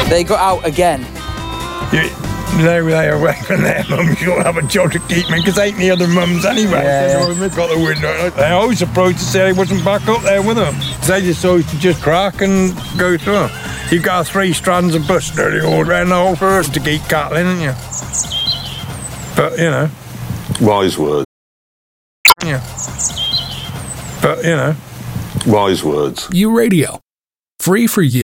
They got out again. They were away from their mums. You'll have a job to keep me, because ain't the other mums anyway. They've got the window. They always surprised to say I wasn't back up there with them. They just always to just crack and go through them. You've got 3 strands of bus nearly all around the whole forest to keep cattling, haven't you? But, you know. Wise words. Yeah. But, you know. Wise words. U Radio. Free for you.